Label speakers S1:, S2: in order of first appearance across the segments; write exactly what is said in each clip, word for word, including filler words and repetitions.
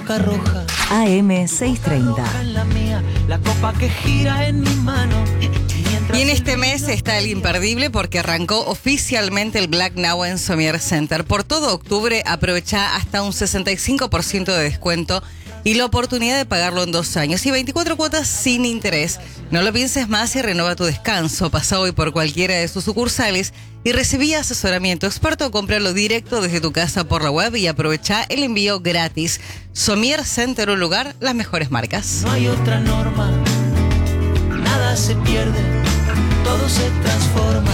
S1: boca roja.
S2: A M seiscientos treinta.
S1: La mía, la copa que gira en mi mano.
S3: Y en este mes está el imperdible porque arrancó oficialmente el Black Now en Somier Center. Por todo octubre aprovecha hasta un sesenta y cinco por ciento de descuento y la oportunidad de pagarlo en dos años y veinticuatro cuotas sin interés. No lo pienses más y renueva tu descanso. Pasa hoy por cualquiera de sus sucursales y recibí asesoramiento experto o cómpralo directo desde tu casa por la web y aprovecha el envío gratis. Somier Center, un lugar, las mejores marcas.
S1: No hay otra norma, nada se pierde, todo se transforma.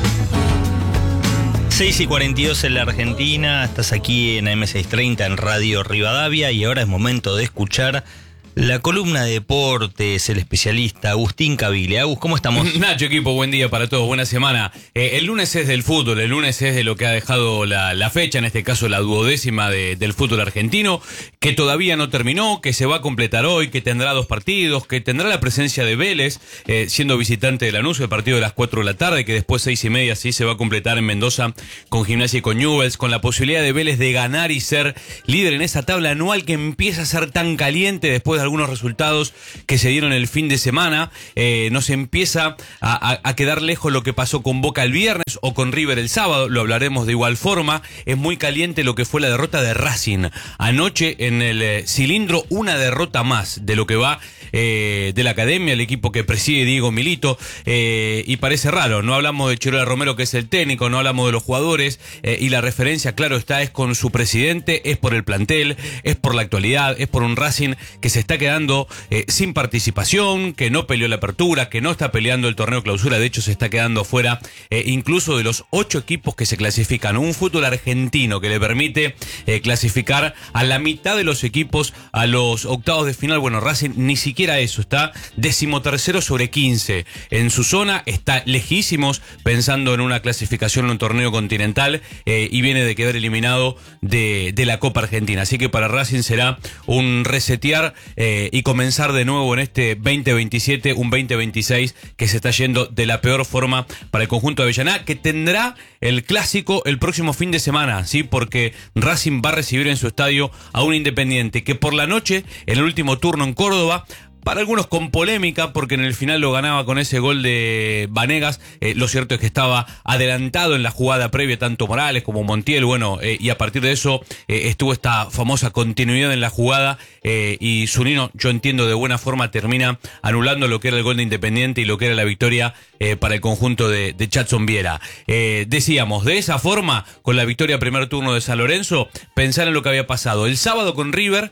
S4: seis y cuarenta y dos en la Argentina, estás aquí en A M seiscientos treinta en Radio Rivadavia y ahora es momento de escuchar la columna de deportes, el especialista Agustín Caviglia. Agus, ¿cómo estamos?
S5: Nacho, equipo, buen día para todos, buena semana. Eh, el lunes es del fútbol, el lunes es de lo que ha dejado la, la fecha, en este caso la duodécima de, del fútbol argentino, que todavía no terminó, que se va a completar hoy, que tendrá dos partidos, que tendrá la presencia de Vélez, eh, siendo visitante de Lanús, el partido de las cuatro de la tarde, que después seis y media sí se va a completar en Mendoza con Gimnasia y con Newell's, con la posibilidad de Vélez de ganar y ser líder en esa tabla anual que empieza a ser tan caliente después de algunos resultados que se dieron el fin de semana. Eh, nos empieza a, a, a quedar lejos lo que pasó con Boca el viernes o con River el sábado, lo hablaremos de igual forma. Es muy caliente lo que fue la derrota de Racing anoche en el eh, cilindro, una derrota más de lo que va eh, de la academia, el equipo que preside Diego Milito, eh, y parece raro, no hablamos de Chirola Romero, que es el técnico, no hablamos de los jugadores, eh, y la referencia, claro está, es con su presidente, es por el plantel, es por la actualidad, es por un Racing que se está quedando eh, sin participación, que no peleó la apertura, que no está peleando el torneo clausura, de hecho se está quedando fuera eh, incluso de los ocho equipos que se clasifican. Un fútbol argentino que le permite eh, clasificar a la mitad de los equipos a los octavos de final. Bueno, Racing ni siquiera eso, está decimotercero sobre quince en su zona, está lejísimos pensando en una clasificación en un torneo continental, eh, y viene de quedar eliminado de, de la Copa Argentina. Así que para Racing será un resetear eh, y comenzar de nuevo en este veinte veintisiete, un veinte veintiséis que se está yendo de la peor forma para el conjunto de Avellaneda, que tendrá el clásico el próximo fin de semana, ¿sí? Porque Racing va a recibir en su estadio a un Independiente que por la noche, en el último turno en Córdoba, para algunos con polémica, porque en el final lo ganaba con ese gol de Vanegas. Eh, lo cierto es que estaba adelantado en la jugada previa, tanto Morales como Montiel, bueno, eh, y a partir de eso eh, estuvo esta famosa continuidad en la jugada, eh, y Zunino, yo entiendo, de buena forma termina anulando lo que era el gol de Independiente y lo que era la victoria eh, para el conjunto de, de Chatson Viera. Eh, decíamos, de esa forma, con la victoria primer turno de San Lorenzo, pensar en lo que había pasado el sábado con River.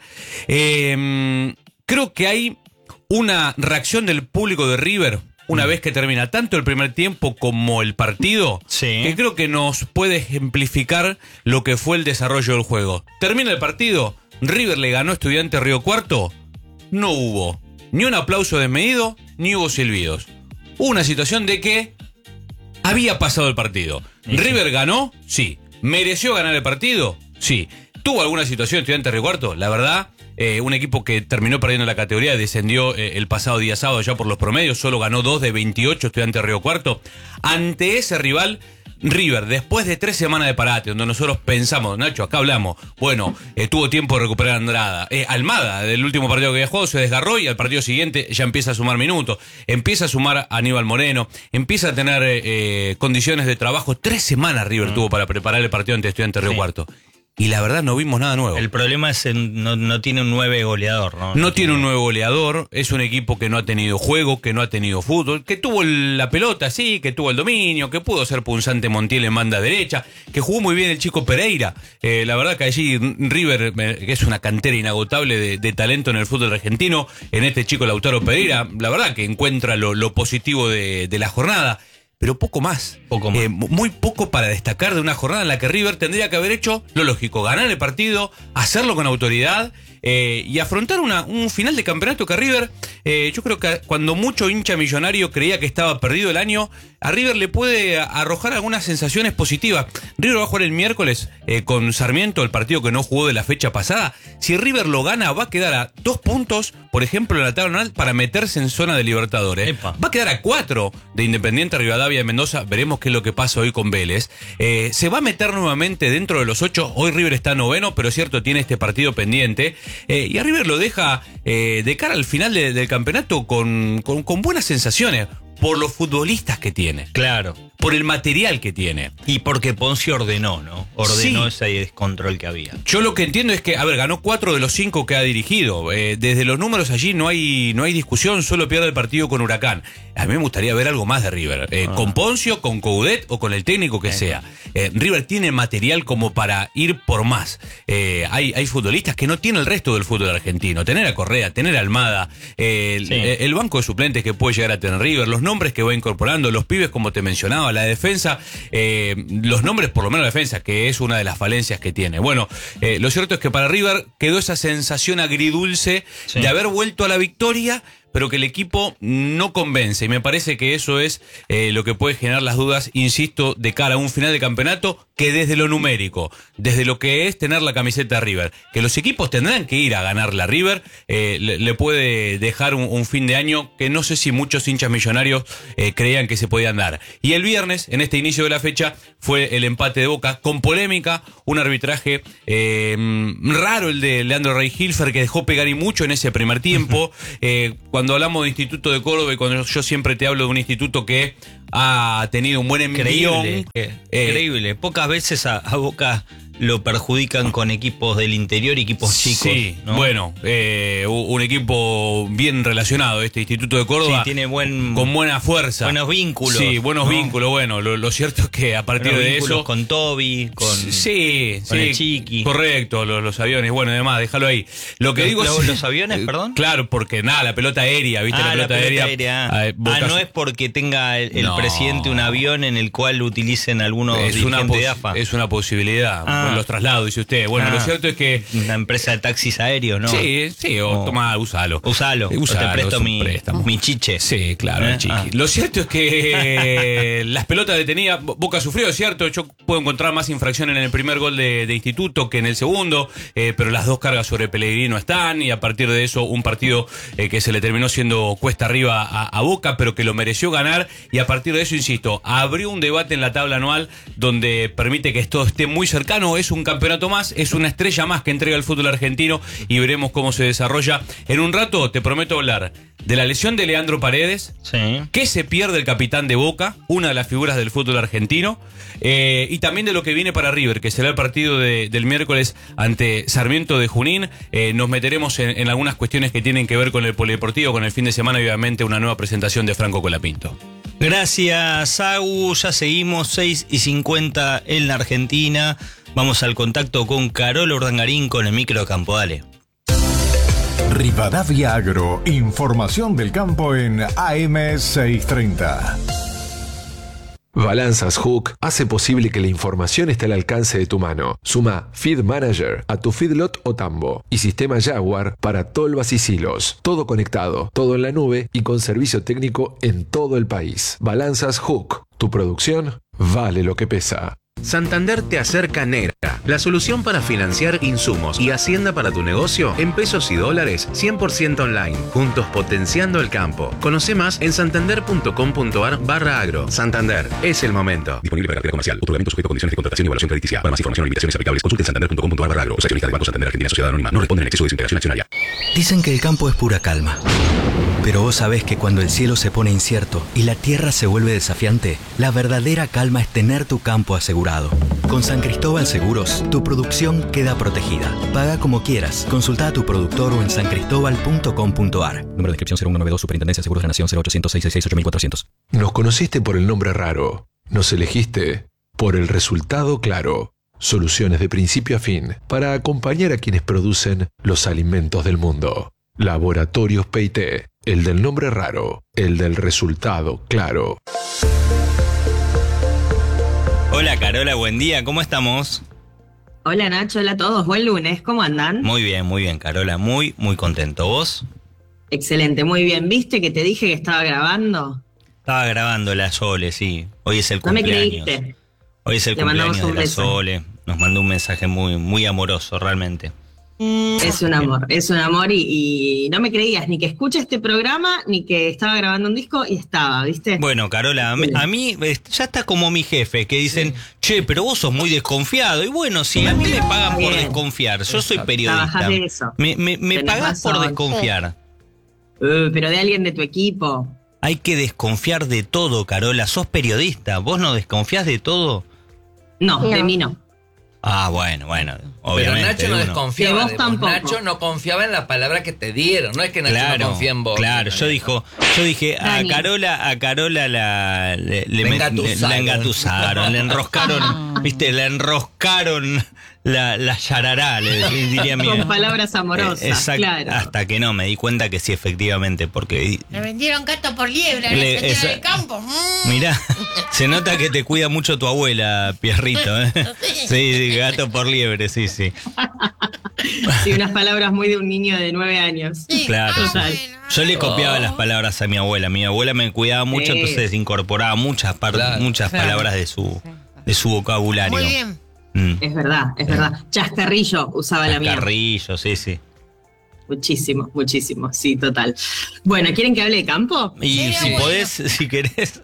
S5: Eh, creo que hay una reacción del público de River una mm. vez que termina tanto el primer tiempo como el partido, sí, que creo que nos puede ejemplificar lo que fue el desarrollo del juego. Termina el partido, River le ganó a Estudiantes Río Cuarto, no hubo ni un aplauso desmedido, ni hubo silbidos. Hubo una situación de que había pasado el partido. Sí. River ganó, sí. ¿Mereció ganar el partido? Sí. ¿Tuvo alguna situación Estudiantes Río Cuarto? La verdad, Eh, un equipo que terminó perdiendo la categoría, descendió eh, el pasado día sábado ya por los promedios, solo ganó dos de veintiocho Estudiantes Río Cuarto. Ante ese rival, River, después de tres semanas de parate, donde nosotros pensamos, Nacho, acá hablamos, bueno, eh, tuvo tiempo de recuperar a Andrada. Eh, Almada, del último partido que había jugado, se desgarró y al partido siguiente ya empieza a sumar minutos, empieza a sumar a Aníbal Moreno, empieza a tener eh, condiciones de trabajo. Tres semanas River mm. tuvo para preparar el partido ante Estudiantes Río sí. Cuarto. Y la verdad no vimos nada nuevo.
S4: El problema es que no, no tiene un nueve goleador, ¿no?
S5: No, no tiene un nueve goleador, es un equipo que no ha tenido juego, que no ha tenido fútbol, que tuvo la pelota, sí, que tuvo el dominio, que pudo ser punzante Montiel en banda derecha, que jugó muy bien el chico Pereira. Eh, la verdad que allí River, que es una cantera inagotable de, de talento en el fútbol argentino, en este chico Lautaro Pereira, la verdad que encuentra lo, lo positivo de, de la jornada. Pero poco más, poco más. Eh, muy poco para destacar de una jornada en la que River tendría que haber hecho lo lógico, ganar el partido, hacerlo con autoridad eh, y afrontar una, un final de campeonato que River, eh, yo creo que cuando mucho hincha millonario creía que estaba perdido el año, a River le puede arrojar algunas sensaciones positivas. River va a jugar el miércoles eh, con Sarmiento, el partido que no jugó de la fecha pasada. Si River lo gana, va a quedar a dos puntos, por ejemplo, en la tabla anual para meterse en zona de Libertadores.
S4: Epa.
S5: Va a quedar a cuatro de Independiente, Rivadavia y Mendoza. Veremos qué es lo que pasa hoy con Vélez. Eh, se va a meter nuevamente dentro de los ocho. Hoy River está noveno, pero es cierto, tiene este partido pendiente. Eh, y a River lo deja eh, de cara al final de, del campeonato con, con, con buenas sensaciones. Por los futbolistas que tiene.
S4: Claro.
S5: Por el material que tiene.
S4: Y porque Poncio ordenó, ¿no? Ordenó
S5: Sí.
S4: ese descontrol que había.
S5: Yo lo que entiendo es que, a ver, ganó cuatro de los cinco que ha dirigido. Eh, desde los números allí no hay, no hay discusión, solo pierde el partido con Huracán. A mí me gustaría ver algo más de River. Eh,
S4: Ah.
S5: Con Poncio, con Coudet o con el técnico que
S4: Eh.
S5: sea. Eh, River tiene material como para ir por más. Eh, hay, hay futbolistas que no tiene el resto del fútbol argentino. Tener a Correa, tener a Almada, eh, el,
S4: Sí.
S5: eh, el banco de suplentes que puede llegar a tener River, los nombres que va incorporando, los pibes como te mencionaba, la defensa, eh, los nombres por lo menos la defensa, que es una de las falencias que tiene. Bueno, eh, lo cierto es que para River quedó esa sensación agridulce
S4: Sí.
S5: de haber vuelto a la victoria, pero que el equipo no convence. Y me parece que eso es eh, lo que puede generar las dudas, insisto, de cara a un final de campeonato, que desde lo numérico, desde lo que es tener la camiseta de River, que los equipos tendrán que ir a ganar la River, eh, le, le puede dejar un, un fin de año que no sé si muchos hinchas millonarios eh, creían que se podían dar. Y el viernes, en este inicio de la fecha, fue el empate de Boca, con polémica, un arbitraje eh, raro el de Leandro Rey-Hilfer, que dejó pegar y mucho en ese primer tiempo. eh, cuando hablamos de Instituto de Córdoba y cuando yo siempre te hablo de un instituto que ha tenido un buen envión.
S4: Increíble. que-
S5: eh,
S4: increíble. Pocas veces a, a Boca lo perjudican con equipos del interior y equipos chicos.
S5: Sí,
S4: ¿no?
S5: bueno, eh, un equipo bien relacionado, este Instituto de Córdoba.
S4: Sí, tiene buen,
S5: con buena fuerza.
S4: buenos vínculos.
S5: Sí, buenos
S4: ¿no?
S5: vínculos. Bueno, lo, lo cierto es que a partir
S4: Buenos
S5: de
S4: vínculos
S5: eso.
S4: con Toby, con.
S5: Sí,
S4: con
S5: sí.
S4: el Chiqui.
S5: Correcto, los, los aviones. Bueno, además, déjalo ahí. Lo que
S4: ¿Los-
S5: digo
S4: los-
S5: es.
S4: los aviones, perdón?
S5: Claro, porque nada, la pelota aérea, ¿viste?
S4: Ah,
S5: la pelota, aérea.
S4: Ah,
S5: eh, Boca-
S4: Ah, no es porque tenga el, el
S5: No.
S4: presidente un avión en el cual utilicen algunos
S5: es una,
S4: dirigentes
S5: pos-
S4: de A F A.
S5: es una posibilidad.
S4: Ah.
S5: Con los traslados, dice usted. Bueno,
S4: Ah.
S5: lo cierto es que.
S4: Una empresa de taxis aéreos, ¿no?
S5: Sí, sí, o
S4: Oh.
S5: toma, usalo.
S4: Usalo.
S5: Eh,
S4: o
S5: usalo,
S4: te presto
S5: es un
S4: mi,
S5: préstamo.
S4: mi chiche.
S5: Sí, claro,
S4: ¿Eh?
S5: el chiqui.
S4: Ah.
S5: Lo cierto es que las pelotas detenidas, Boca sufrió, es cierto. Yo puedo encontrar más infracciones en el primer gol de, de Instituto que en el segundo, eh, pero las dos cargas sobre Pellegrino están, y a partir de eso, un partido eh, que se le terminó siendo cuesta arriba a, a Boca, pero que lo mereció ganar, y a partir de eso, insisto, abrió un debate en la tabla anual donde permite que esto esté muy cercano. Es un campeonato más, es una estrella más que entrega el fútbol argentino, y veremos cómo se desarrolla. En un rato te prometo hablar de la lesión de Leandro Paredes,
S4: Sí.
S5: que se pierde el capitán de Boca, una de las figuras del fútbol argentino, eh, y también de lo que viene para River, que será el partido de- del miércoles ante Sarmiento de Junín. Eh, nos meteremos en, en algunas cuestiones que tienen que ver con el polideportivo, con el fin de semana y obviamente una nueva presentación de Franco Colapinto.
S4: Gracias, Agu. Ya seguimos, seis y cincuenta en la Argentina. Vamos al contacto con Carola Urdangarín con el microcampo. Dale.
S6: Rivadavia Agro, información del campo en A M seiscientos treinta.
S7: Balanzas Hook hace posible que la información esté al alcance de tu mano. Suma Feed Manager a tu feedlot o tambo y sistema Jaguar para tolvas y silos. Todo conectado, todo en la nube y con servicio técnico en todo el país. Balanzas Hook. Tu producción vale lo que pesa.
S8: Santander te acerca Negra, la solución para financiar insumos y hacienda para tu negocio en pesos y dólares cien por ciento online. Juntos potenciando el campo. Conoce más en santander.com.ar barra agro. Santander, es el momento.
S9: Disponible para cartera comercial. Otorgamiento sujeto a condiciones de contratación y evaluación crediticia. Para más información o limitaciones aplicables, consulte en santander.com.ar barra agro. Los accionistas del Banco Santander Argentina Sociedad Anónima no responden en exceso de desintegración accionaria.
S10: Dicen que el campo es pura calma. Pero vos sabés que cuando el cielo se pone incierto y la tierra se vuelve desafiante, la verdadera calma es tener tu campo asegurado. Con San Cristóbal Seguros, tu producción queda protegida. Paga como quieras. Consulta a tu productor o en san cristóbal punto com punto ar. Número de inscripción cero uno noventa y dos, Superintendencia de Seguros de la Nación, cero ochocientos, seiscientos sesenta y seis, ocho mil cuatrocientos.
S7: Nos conociste por el nombre raro. Nos elegiste por el resultado claro. Soluciones de principio a fin para acompañar a quienes producen los alimentos del mundo. Laboratorios P y T. El del nombre raro. El del resultado claro.
S4: Hola, Carola, buen día. ¿Cómo estamos?
S11: Hola Nacho, hola a todos, buen lunes, ¿cómo andan?
S4: Muy bien, muy bien, Carola. Muy, muy contento. ¿Vos?
S11: Excelente, muy bien. ¿Viste que te dije que estaba grabando?
S4: Estaba grabando la Sole, sí. Hoy es el
S11: No me
S4: cumpleaños.
S11: creíste.
S4: Hoy es el
S11: Le mandamos
S4: cumpleaños
S11: un
S4: de la
S11: beso.
S4: Sole. Nos mandó un mensaje muy, muy amoroso, realmente.
S11: Es un amor, es un amor y, y no me creías ni que escucha este programa ni que estaba grabando un disco y estaba, ¿viste?
S4: Bueno, Carola, a mí, a mí, eh, ya está como mi jefe, que dicen, che, pero vos sos muy desconfiado. Y bueno, si a mí me pagan por
S11: Bien.
S4: desconfiar, yo soy periodista.
S11: Trabajás de eso.
S4: Me, me, me
S11: Tenés
S4: pagás por
S11: razón.
S4: desconfiar.
S11: Uh, pero de alguien de tu equipo.
S4: Hay que desconfiar de todo, Carola. Sos periodista, ¿vos no desconfías de todo?
S11: No, de mí no.
S4: Ah, bueno, bueno, obviamente.
S12: Pero Nacho no
S4: uno.
S12: desconfiaba
S11: De vos
S12: de vos.
S11: tampoco.
S12: Nacho no confiaba en la palabra que te dieron. No es que Nacho
S4: Claro,
S12: no confía en vos.
S4: claro. Yo dijo, yo dije a
S11: Dani.
S4: Carola, a Carola la le, le
S12: La
S4: met-
S12: engatusaron.
S4: la engatusaron, le enroscaron, viste, la enroscaron la, la yarará, le diría mi.
S11: Con palabras amorosas,
S4: Eh, exact-
S11: claro.
S4: Hasta que no, me di cuenta que sí, efectivamente, porque
S13: Le vendieron gato por liebre,
S4: Le-
S13: le
S4: esa-
S13: del campo. Mm.
S4: mirá, se nota que te cuida mucho tu abuela, Pierrito, ¿eh? Sí, sí, gato por liebre, sí, sí.
S11: Sí, unas palabras muy de un niño de nueve años.
S13: Sí.
S4: Claro,
S13: Ah,
S4: sí.
S13: bueno.
S4: Yo le copiaba las palabras a mi abuela. Mi abuela me cuidaba mucho,
S11: Sí.
S4: entonces incorporaba muchas par-
S12: Claro.
S4: muchas
S11: Claro.
S4: palabras de su de su vocabulario.
S13: Muy bien.
S4: Mm.
S11: Es verdad, es verdad. Chascarrillo usaba la mía.
S4: Carrillo, sí, sí.
S11: Muchísimo, muchísimo. Sí, total. Bueno, ¿quieren que hable de campo?
S4: Y
S13: Sí,
S4: si
S13: bueno.
S4: podés, si querés.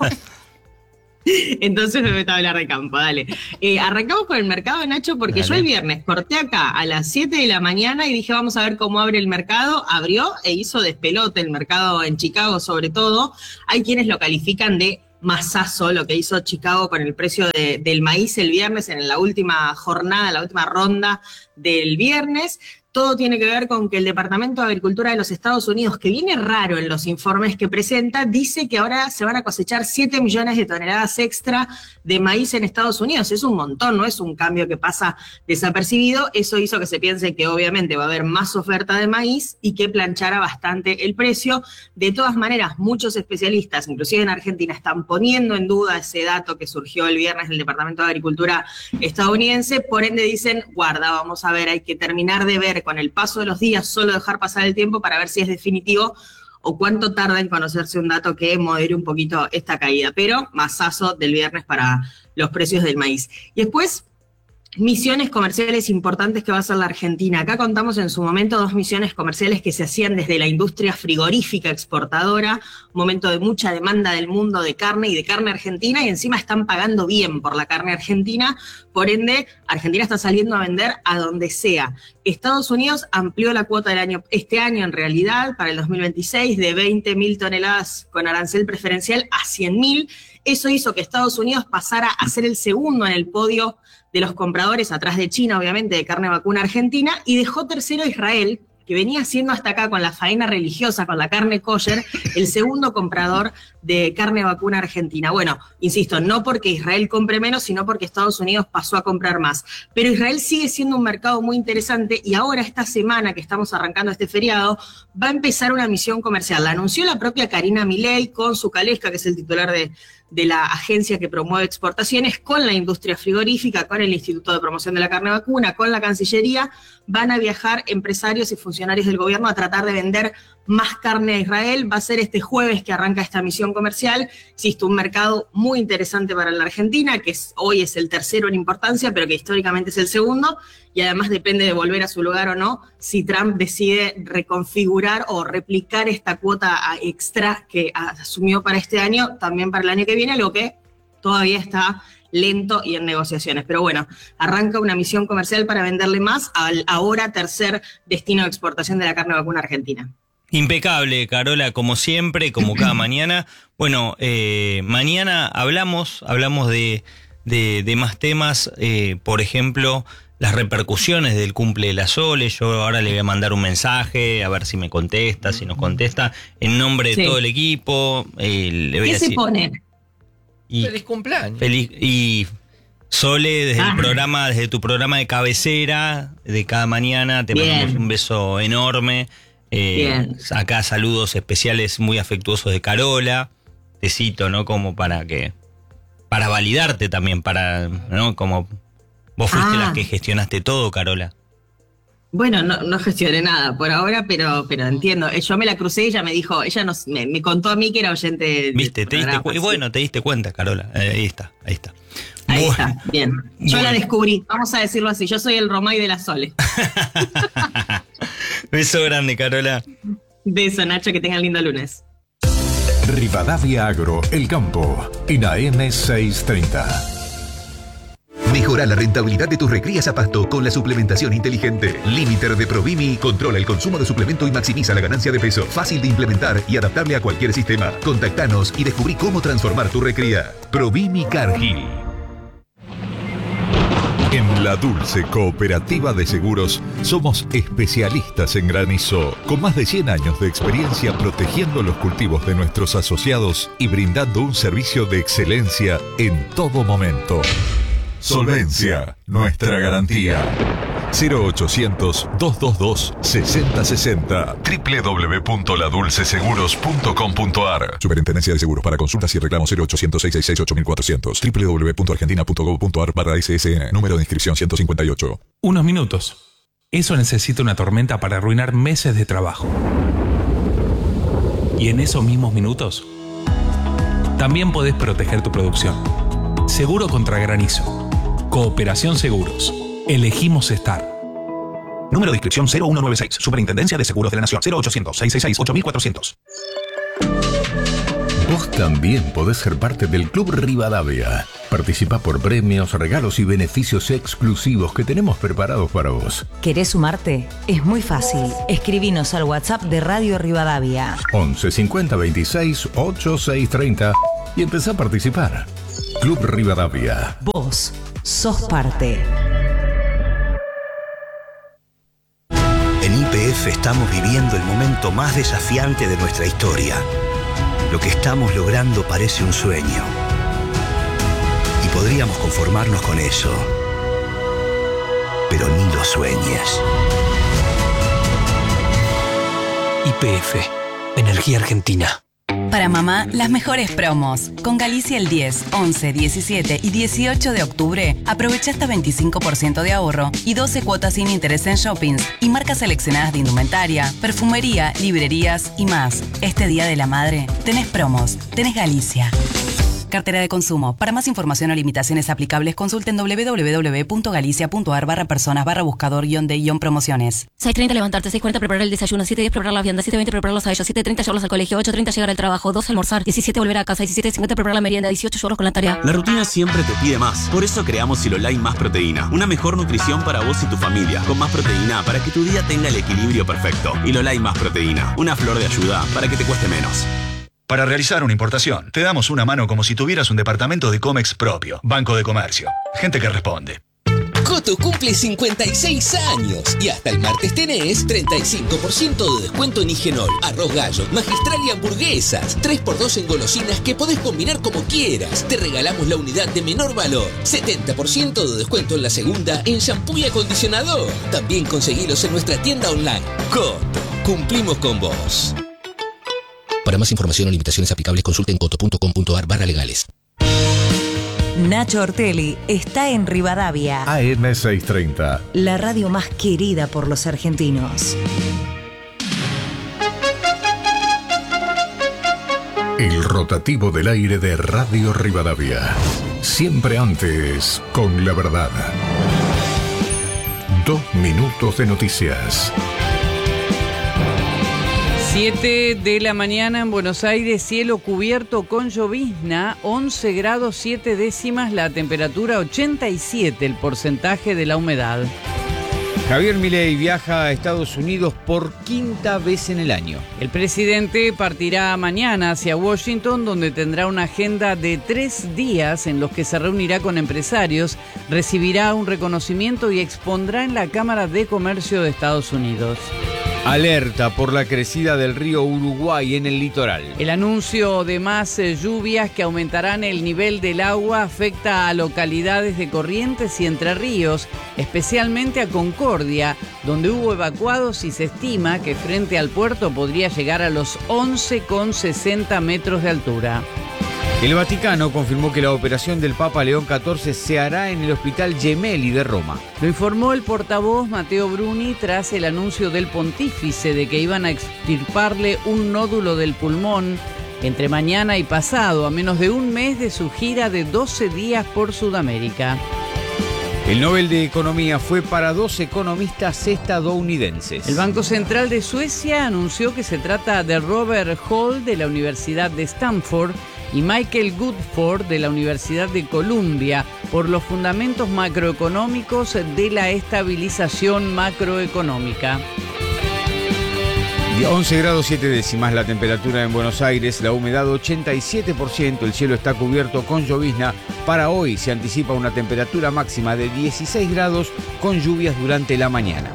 S11: Entonces me meto a hablar de campo, dale. Eh, arrancamos con el mercado, Nacho, porque
S4: Dale.
S11: yo el viernes corté acá a las siete de la mañana y dije, vamos a ver cómo abre el mercado. Abrió e hizo despelote el mercado en Chicago, sobre todo. Hay quienes lo califican de masazo, lo que hizo Chicago con el precio de- del maíz el viernes en la última jornada, la última ronda del viernes. Todo tiene que ver con que el Departamento de Agricultura de los Estados Unidos, que viene raro en los informes que presenta, dice que ahora se van a cosechar siete millones de toneladas extra de maíz en Estados Unidos. Es un montón, no es un cambio que pasa desapercibido. Eso hizo que se piense que obviamente va a haber más oferta de maíz y que planchara bastante el precio. De todas maneras, muchos especialistas, inclusive en Argentina, están poniendo en duda ese dato que surgió el viernes del Departamento de Agricultura estadounidense. Por ende dicen, guarda, vamos a ver, hay que terminar de ver con el paso de los días, solo dejar pasar el tiempo para ver si es definitivo o cuánto tarda en conocerse un dato que modere un poquito esta caída. Pero masazo del viernes para los precios del maíz. Y después, misiones comerciales importantes que va a hacer la Argentina. Acá contamos en su momento dos misiones comerciales que se hacían desde la industria frigorífica exportadora, un momento de mucha demanda del mundo de carne y de carne argentina, y encima están pagando bien por la carne argentina, por ende, Argentina está saliendo a vender a donde sea. Estados Unidos amplió la cuota del año, este año en realidad, para el dos mil veintiséis, de veinte mil toneladas con arancel preferencial a cien mil. Eso hizo que Estados Unidos pasara a ser el segundo en el podio de los compradores, atrás de China, obviamente, de carne vacuna argentina, y dejó tercero a Israel, que venía haciendo hasta acá con la faena religiosa, con la carne kosher, el segundo comprador de carne vacuna argentina. Bueno, insisto, no porque Israel compre menos, sino porque Estados Unidos pasó a comprar más. Pero Israel sigue siendo un mercado muy interesante y ahora esta semana que estamos arrancando este feriado, va a empezar una misión comercial. La anunció la propia Karina Milei con su Calesca, que es el titular de, de la agencia que promueve exportaciones, con la industria frigorífica, con el Instituto de Promoción de la Carne Vacuna, con la Cancillería. Van a viajar empresarios y funcionarios del gobierno a tratar de vender más carne a Israel. Va a ser este jueves que arranca esta misión comercial. Existe un mercado muy interesante para la Argentina, que es, hoy es el tercero en importancia, pero que históricamente es el segundo, y además depende de volver a su lugar o no, si Trump decide reconfigurar o replicar esta cuota extra que asumió para este año, también para el año que viene, lo que todavía está lento y en negociaciones. Pero bueno, arranca una misión comercial para venderle más al ahora tercer destino de exportación de la carne vacuna argentina.
S4: Impecable, Carola, como siempre, como cada mañana. Bueno, eh, mañana hablamos, hablamos de, de, de más temas, eh, por ejemplo, las repercusiones del cumple de la Sole. Yo ahora le voy a mandar un mensaje, a ver si me contesta, si nos contesta, en nombre de
S11: Sí.
S4: todo el equipo. Eh, le voy
S11: ¿Qué
S4: a
S11: se
S4: decir,
S11: pone?
S4: y,
S12: Feliz cumpleaños.
S4: feliz, y Sole, desde
S11: Ah.
S4: el programa, desde tu programa de cabecera de cada mañana, te
S11: Bien.
S4: mandamos un beso enorme. Eh,
S11: Bien.
S4: Acá saludos especiales muy afectuosos de Carola. Te cito, ¿no? Como para que. Para validarte también, para. ¿No? Como. Vos fuiste
S11: Ah.
S4: la que gestionaste todo, Carola.
S11: Bueno, no, no gestioné nada por ahora, pero, pero entiendo. Eh, Yo me la crucé y ella me dijo, ella nos, me, me contó a mí que era oyente de
S4: Viste, te diste cu- y bueno, te diste cuenta, Carola. Eh, ahí está, ahí está.
S11: Ahí
S4: Bueno.
S11: está, bien. Yo
S4: Bueno.
S11: la descubrí, vamos a decirlo así. Yo soy el Romay de la Sole.
S4: Beso grande, Carola.
S11: Beso, Nacho, que tengan lindo lunes.
S6: Rivadavia Agro, El Campo, en A M seiscientos treinta.
S9: Mejora la rentabilidad de tus recrías a pasto con la suplementación inteligente. Limiter de Provimi controla el consumo de suplemento y maximiza la ganancia de peso. Fácil de implementar y adaptable a cualquier sistema. Contactanos y descubrí cómo transformar tu recría. Provimi Cargill.
S14: En La Dulce Cooperativa de Seguros somos especialistas en granizo, con más de cien años de experiencia protegiendo los cultivos de nuestros asociados y brindando un servicio de excelencia en todo momento. Solvencia, nuestra garantía. cero ochocientos, doscientos veintidós, sesenta sesenta. doble u doble u doble u punto la dulce seguros punto com punto a r. Superintendencia de Seguros. Para consultas y reclamos cero ochocientos, seiscientos sesenta y seis, ocho mil cuatrocientos. doble u doble u doble u punto argentina punto gov punto a r barra S S N. Número de inscripción ciento cincuenta y ocho.
S15: Unos minutos. Eso necesita una tormenta para arruinar meses de trabajo. Y en esos mismos minutos, también podés proteger tu producción. Seguro contra granizo. Cooperación Seguros. Elegimos estar.
S16: Número de inscripción cero uno nueve seis. Superintendencia de Seguros de la Nación. cero ochocientos, seiscientos sesenta y seis, ocho mil cuatrocientos.
S17: Vos también podés ser parte del Club Rivadavia. Participa por premios, regalos y beneficios exclusivos que tenemos preparados para vos.
S2: ¿Querés sumarte? Es muy fácil. Escribinos al WhatsApp de Radio Rivadavia.
S17: once cincuenta veintiséis ochenta y seis treinta y empezá a participar. Club Rivadavia.
S2: Vos sos parte.
S18: En Y P F estamos viviendo el momento más desafiante de nuestra historia. Lo que estamos logrando parece un sueño. Y podríamos conformarnos con eso. Pero ni lo sueñes.
S19: Y P F, Energía Argentina.
S20: Para mamá, las mejores promos. Con Galicia el diez, once, diecisiete y dieciocho de octubre, aprovecha hasta veinticinco por ciento de ahorro y doce cuotas sin interés en shoppings y marcas seleccionadas de indumentaria, perfumería, librerías y más. Este Día de la Madre, tenés promos, tenés Galicia. Cartera de consumo. Para más información o limitaciones aplicables, consulten doble u doble u doble u punto galicia punto a r barra personas barra buscador guión de guión promociones.
S21: seis treinta levantarte, seis cuarenta preparar el desayuno, siete diez preparar la vianda, siete veinte prepararlos a ellos, siete treinta llevarlos al colegio, ocho treinta llegar al trabajo, doce almorzar, diecisiete volver a casa, diecisiete cincuenta preparar la merienda, dieciocho llevarlos con la tarea.
S22: La rutina siempre te pide más. Por eso creamos Silolai Más Proteína. Una mejor nutrición para vos y tu familia. Con más proteína para que tu día tenga el equilibrio perfecto. Hilolai Más Proteína. Una flor de ayuda para que te cueste menos.
S23: Para realizar una importación, te damos una mano como si tuvieras un departamento de Comex propio. Banco de Comercio. Gente que responde.
S24: Coto cumple cincuenta y seis años y hasta el martes tenés treinta y cinco por ciento de descuento en Higenol, arroz gallo, magistral y hamburguesas. tres por dos en golosinas que podés combinar como quieras. Te regalamos la unidad de menor valor. setenta por ciento de descuento en la segunda en shampoo y acondicionador. También conseguilos en nuestra tienda online. Coto, cumplimos con vos. Para más información o limitaciones aplicables, consulten coto punto com punto a r barra legales.
S2: Nacho Ortelli está en Rivadavia.
S17: A M seiscientos treinta.
S2: La radio más querida por los argentinos.
S17: El rotativo del aire de Radio Rivadavia. Siempre antes, con la verdad. Dos minutos de noticias.
S25: siete de la mañana en Buenos Aires, cielo cubierto con llovizna, once grados siete décimas, la temperatura ochenta y siete, el porcentaje de la humedad.
S26: Javier Milei viaja a Estados Unidos por quinta vez en el año.
S25: El presidente partirá mañana hacia Washington, donde tendrá una agenda de tres días en los que se reunirá con empresarios, recibirá un reconocimiento y expondrá en la Cámara de Comercio de Estados Unidos.
S26: Alerta por la crecida del río Uruguay en el litoral.
S25: El anuncio de más eh, lluvias que aumentarán el nivel del agua afecta a localidades de Corrientes y Entre Ríos, especialmente a Concordia, donde hubo evacuados y se estima que frente al puerto podría llegar a los once coma sesenta metros de altura.
S26: El Vaticano confirmó que la operación del Papa León catorce se hará en el Hospital Gemelli de Roma.
S25: Lo informó el portavoz Matteo Bruni tras el anuncio del pontífice de que iban a extirparle un nódulo del pulmón entre mañana y pasado, a menos de un mes de su gira de doce días por Sudamérica.
S26: El Nobel de Economía fue para dos economistas estadounidenses.
S25: El Banco Central de Suecia anunció que se trata de Robert Hall de la Universidad de Stanford y Michael Goodford de la Universidad de Columbia por los fundamentos macroeconómicos de la estabilización macroeconómica.
S26: once grados siete décimas la temperatura en Buenos Aires, la humedad ochenta y siete por ciento, el cielo está cubierto con llovizna. Para hoy se anticipa una temperatura máxima de dieciséis grados con lluvias durante la mañana.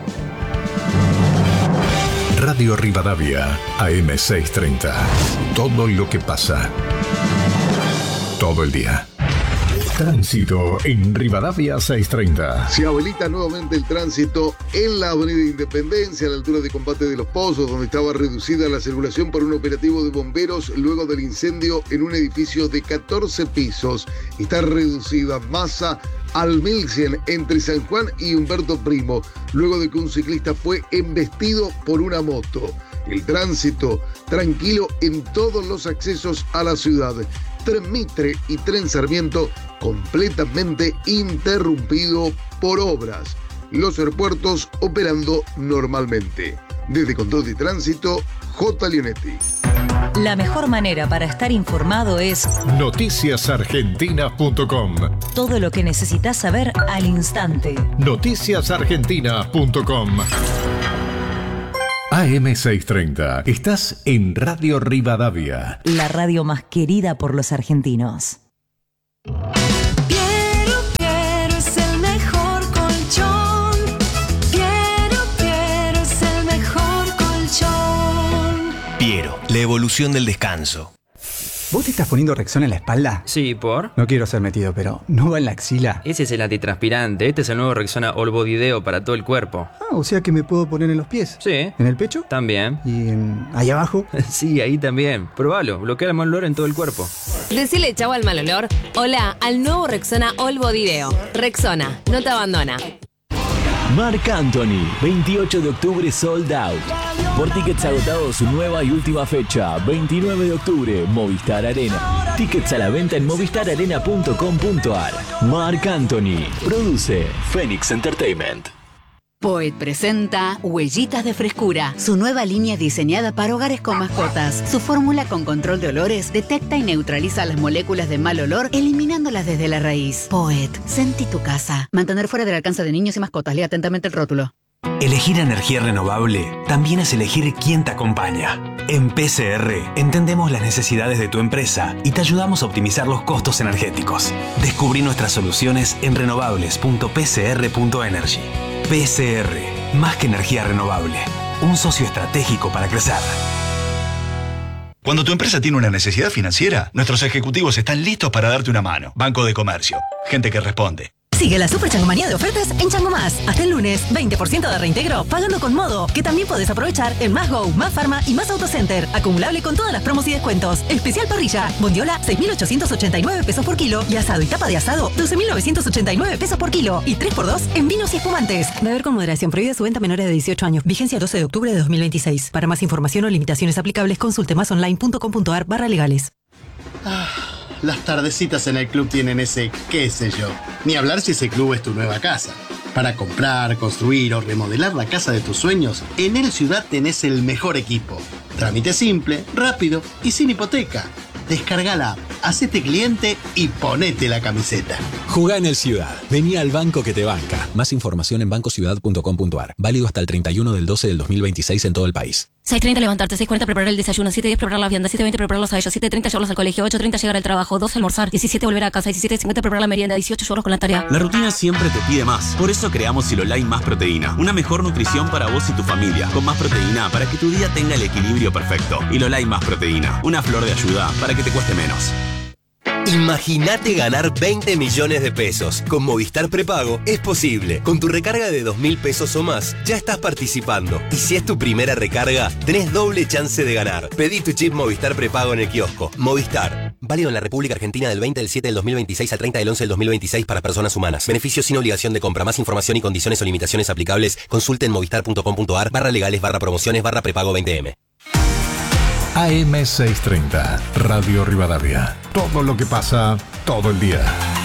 S6: Radio Rivadavia, A M seiscientos treinta. Todo lo que pasa. Todo el día. Tránsito en Rivadavia seiscientos treinta.
S1: Se habilita nuevamente el tránsito en la avenida Independencia, a la altura de Combate de los Pozos, donde estaba reducida la circulación por un operativo de bomberos luego del incendio en un edificio de catorce pisos. Está reducida masa al mil cien entre San Juan y Humberto Primo, luego de que un ciclista fue embestido por una moto. El tránsito tranquilo en todos los accesos a la ciudad. Tren Mitre y Tren Sarmiento completamente interrumpido por obras. Los aeropuertos operando normalmente. Desde Control de Tránsito, J. Leonetti.
S2: La mejor manera para estar informado es
S6: noticias argentinas punto com.
S2: Todo lo que necesitas saber al instante.
S6: noticias argentinas punto com. A M seiscientos treinta. Estás en Radio Rivadavia.
S2: La radio más querida por los argentinos.
S3: Piero, Piero es el mejor colchón. Piero, Piero es el mejor colchón.
S5: Piero, la evolución del descanso.
S7: ¿Vos te estás poniendo Rexona en la espalda?
S8: Sí, ¿por?
S7: No quiero ser metido, pero ¿no va en la axila?
S8: Ese es el antitranspirante. Este es el nuevo Rexona All Body Deo para todo el cuerpo.
S7: Ah, o sea que me puedo poner en los pies.
S8: Sí.
S7: ¿En el pecho?
S8: También.
S7: ¿Y en... ahí abajo?
S8: Sí, ahí también. Probalo. Bloquea el mal olor en todo el cuerpo.
S10: Decile chau al mal olor. Hola al nuevo Rexona All Body Deo. Rexona, no te abandona.
S27: Marc Anthony, veintiocho de octubre sold out. Por tickets agotados, su nueva y última fecha, veintinueve de octubre, Movistar Arena. Tickets a la venta en movistar arena punto com punto ar. Marc Anthony, produce Phoenix Entertainment.
S28: Poet presenta Huellitas de Frescura, su nueva línea diseñada para hogares con mascotas. Su fórmula con control de olores detecta y neutraliza las moléculas de mal olor, eliminándolas desde la raíz. Poet, sentí tu casa. Mantener fuera del alcance de niños y mascotas. Lea atentamente el rótulo.
S19: Elegir energía renovable también es elegir quién te acompaña. En P C R entendemos las necesidades de tu empresa y te ayudamos a optimizar los costos energéticos. Descubrí nuestras soluciones en renovables punto p c r punto energy. P C R, más que energía renovable, un socio estratégico para crecer.
S23: Cuando tu empresa tiene una necesidad financiera, nuestros ejecutivos están listos para darte una mano. Banco de Comercio, gente que responde.
S29: Sigue la super changomanía de ofertas en Chango Más. Hasta el lunes, veinte por ciento de reintegro pagando con Modo, que también podés aprovechar en Más Go, Más Pharma y Más Autocenter. Acumulable con todas las promos y descuentos. Especial parrilla, bondiola, seis mil ochocientos ochenta y nueve pesos por kilo y asado y tapa de asado, doce mil novecientos ochenta y nueve pesos por kilo y tres por dos en vinos y espumantes. Beber con moderación. Prohibida su venta a menores de dieciocho años. Vigencia doce de octubre de dos mil veintiséis. Para más información o limitaciones aplicables, consulte másonline punto com punto ar barra legales.
S30: Ah, las tardecitas en el club tienen ese qué sé yo. Ni hablar si ese club es tu nueva casa. Para comprar, construir o remodelar la casa de tus sueños, en El Ciudad tenés el mejor equipo. Trámite simple, rápido y sin hipoteca. Descarga la app, hacete cliente y ponete la camiseta.
S31: Jugá en El Ciudad. Vení al banco que te banca. Más información en banco ciudad punto com punto ar. Válido hasta el treinta y uno del doce del dos mil veintiséis en todo el país.
S21: seis treinta levantarte, seis cuarenta preparar el desayuno, siete diez preparar la vianda, siete veinte prepararlos a ellos, siete treinta llevarlos al colegio, ocho treinta llegar al trabajo, doce almorzar, diecisiete volver a casa, diecisiete cincuenta preparar la merienda, dieciocho llevarlos con la tarea.
S22: La rutina siempre te pide más. Por eso creamos Silolai Más Proteína. Una mejor nutrición para vos y tu familia. Con más proteína para que tu día tenga el equilibrio perfecto. Hilolai Más Proteína. Una flor de ayuda para que te cueste menos.
S5: Imagínate ganar veinte millones de pesos. Con Movistar Prepago es posible. Con tu recarga de dos mil pesos o más, ya estás participando. Y si es tu primera recarga, tenés doble chance de ganar. Pedí tu chip Movistar Prepago en el kiosco. Movistar. Válido en la República Argentina del veinte del siete del dos mil veintiséis al treinta del once del dos mil veintiséis para personas humanas. Beneficio sin obligación de compra. Más información y condiciones o limitaciones aplicables. Consulte en movistar.com.ar barra legales barra promociones barra prepago veinte eme.
S6: A M seiscientos treinta, Radio Rivadavia. Todo lo que pasa, todo el día.